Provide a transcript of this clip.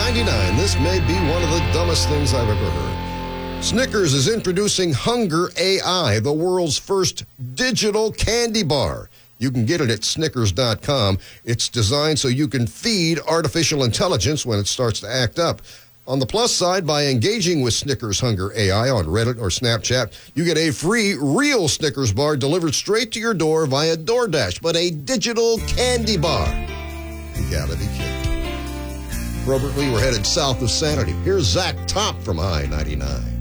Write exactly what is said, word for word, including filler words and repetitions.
ninety-nine. This may be one of the dumbest things I've ever heard. Snickers is introducing Hunger A I, the world's first digital candy bar. You can get it at Snickers dot com. It's designed so you can feed artificial intelligence when it starts to act up. On the plus side, by engaging with Snickers Hunger A I on Reddit or Snapchat, you get a free real Snickers bar delivered straight to your door via DoorDash, but a digital candy bar. You gotta be kidding. Appropriately, we're headed south of Sanity. Here's Zach Top from I ninety-nine.